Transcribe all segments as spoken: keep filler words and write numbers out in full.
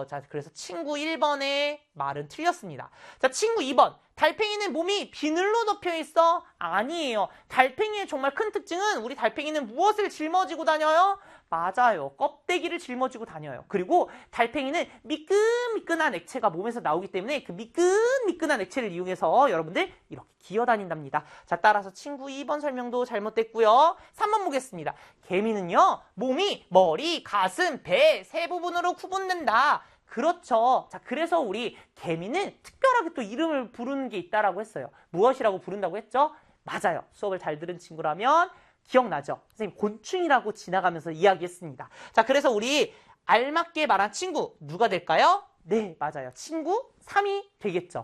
자, 그래서 친구 일 번의 말은 틀렸습니다. 자, 친구 이 번. 달팽이는 몸이 비늘로 덮여 있어? 아니에요. 달팽이의 정말 큰 특징은 우리 달팽이는 무엇을 짊어지고 다녀요? 맞아요. 껍데기를 짊어지고 다녀요. 그리고 달팽이는 미끈미끈한 액체가 몸에서 나오기 때문에 그 미끈미끈한 액체를 이용해서 여러분들 이렇게 기어다닌답니다. 자, 따라서 친구 이 번 설명도 잘못됐고요. 삼 번 보겠습니다. 개미는요, 몸이 머리, 가슴, 배 세 부분으로 구분된다. 그렇죠. 자, 그래서 우리 개미는 특별하게 또 이름을 부르는 게 있다라고 했어요. 무엇이라고 부른다고 했죠? 맞아요. 수업을 잘 들은 친구라면 기억나죠? 선생님, 곤충이라고 지나가면서 이야기했습니다. 자, 그래서 우리 알맞게 말한 친구 누가 될까요? 네, 맞아요. 친구 삼이 되겠죠.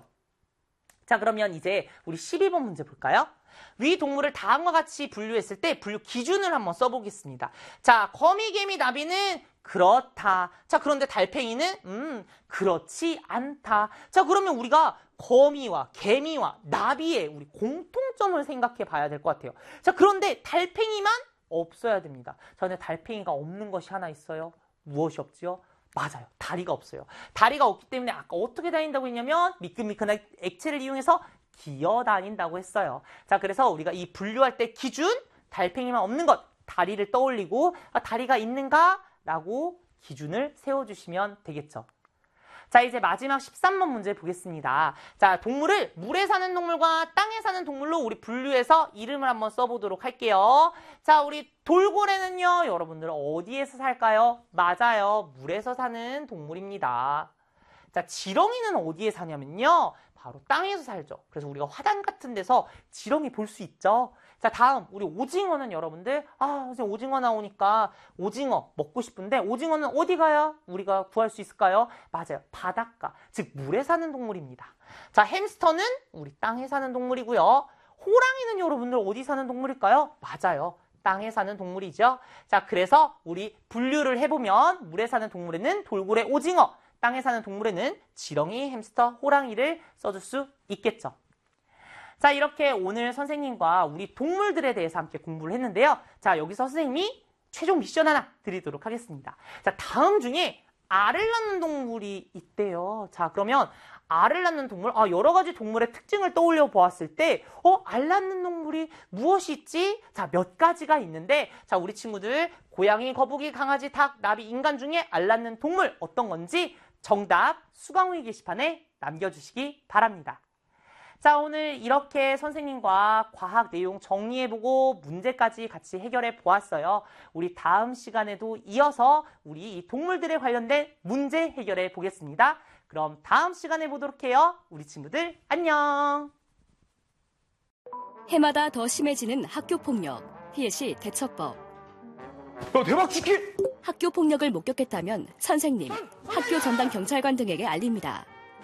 자, 그러면 이제 우리 십이 번 문제 볼까요? 위 동물을 다음과 같이 분류했을 때 분류 기준을 한번 써보겠습니다. 자, 거미, 개미, 나비는 그렇다. 자, 그런데 달팽이는 음, 그렇지 않다. 자, 그러면 우리가 거미와 개미와 나비의 우리 공통점을 생각해 봐야 될 것 같아요. 자, 그런데 달팽이만 없어야 됩니다. 자, 근데 달팽이가 없는 것이 하나 있어요. 무엇이 없지요? 맞아요. 다리가 없어요. 다리가 없기 때문에 아까 어떻게 다닌다고 했냐면 미끈미끈한 액체를 이용해서 기어다닌다고 했어요. 자, 그래서 우리가 이 분류할 때 기준, 달팽이만 없는 것, 다리를 떠올리고 아, 다리가 있는가? 라고 기준을 세워주시면 되겠죠. 자, 이제 마지막 십삼 번 문제 보겠습니다. 자, 동물을 물에 사는 동물과 땅에 사는 동물로 우리 분류해서 이름을 한번 써보도록 할게요. 자, 우리 돌고래는요, 여러분들 어디에서 살까요? 맞아요. 물에서 사는 동물입니다. 자, 지렁이는 어디에 사냐면요, 바로 땅에서 살죠. 그래서 우리가 화단 같은 데서 지렁이 볼 수 있죠. 자, 다음 우리 오징어는 여러분들 아, 선생님 오징어 나오니까 오징어 먹고 싶은데 오징어는 어디 가야 우리가 구할 수 있을까요? 맞아요. 바닷가, 즉 물에 사는 동물입니다. 자, 햄스터는 우리 땅에 사는 동물이고요. 호랑이는 여러분들 어디 사는 동물일까요? 맞아요. 땅에 사는 동물이죠. 자, 그래서 우리 분류를 해보면 물에 사는 동물에는 돌고래, 오징어, 땅에 사는 동물에는 지렁이, 햄스터, 호랑이를 써줄 수 있겠죠. 자, 이렇게 오늘 선생님과 우리 동물들에 대해서 함께 공부를 했는데요. 자, 여기서 선생님이 최종 미션 하나 드리도록 하겠습니다. 자, 다음 중에 알을 낳는 동물이 있대요. 자, 그러면 알을 낳는 동물, 아, 여러 가지 동물의 특징을 떠올려 보았을 때, 어, 알 낳는 동물이 무엇이 있지? 자, 몇 가지가 있는데, 자, 우리 친구들, 고양이, 거북이, 강아지, 닭, 나비, 인간 중에 알 낳는 동물 어떤 건지 정답 수강후기 게시판에 남겨주시기 바랍니다. 자, 오늘 이렇게 선생님과 과학 내용 정리해보고 문제까지 같이 해결해 보았어요. 우리 다음 시간에도 이어서 우리 이 동물들에 관련된 문제 해결해 보겠습니다. 그럼 다음 시간에 보도록 해요. 우리 친구들 안녕. 해마다 더 심해지는 학교폭력, 피해시 대처법. 야, 대박 치킨! 학교 폭력을 목격했다면 선생님, 학교 전담 경찰관 등에게 알립니다.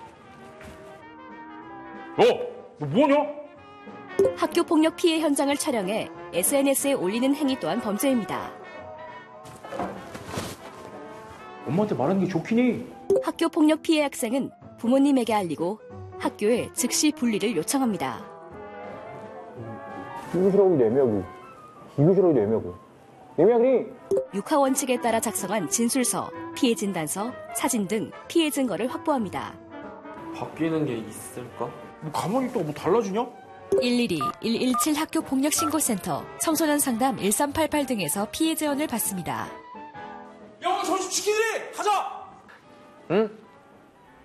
어, 너 뭐냐? 학교 폭력 피해 현장을 촬영해 에스엔에스에 올리는 행위 또한 범죄입니다. 엄마한테 말하는 게 좋긴 해. 학교 폭력 피해 학생은 부모님에게 알리고 학교에 즉시 분리를 요청합니다. 이구시라고 내미하고 이구시라고 내미하고 내미하니 육하 원칙에 따라 작성한 진술서, 피해 진단서, 사진 등 피해 증거를 확보합니다. 바뀌는 게 있을까? 뭐 가만히 있다가 뭐 달라지냐? 일일이 일일칠 학교 폭력 신고센터, 청소년 상담 일삼팔팔 등에서 피해 지원을 받습니다. 야, 오늘 점심 치킨이래! 가자! 응?